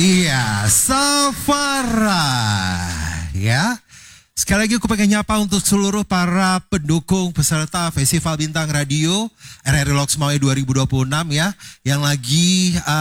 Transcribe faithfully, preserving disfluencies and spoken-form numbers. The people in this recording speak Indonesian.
Iya, Safara. Ya. Sekali lagi aku pengen nyapa untuk seluruh para pendukung peserta Festival Bintang Radio R R I Loksmawe dua ribu dua puluh enam ya. Yang lagi uh,